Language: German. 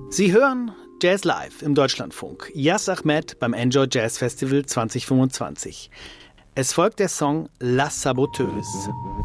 Sie hören Jazz Live im Deutschlandfunk. Yas Ahmed beim Enjoy Jazz Festival 2025. Es folgt der Song La Saboteuse.